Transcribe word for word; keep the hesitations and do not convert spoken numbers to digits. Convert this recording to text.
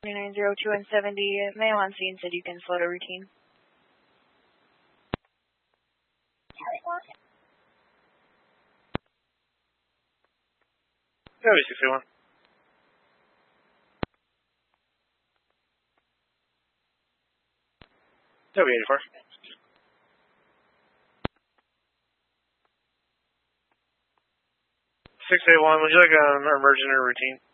nine zero two one seventy, mail on scene said you can float a routine. Heavy six eight one. Heavy eighty-four. six eight one, would you like an emergent or routine?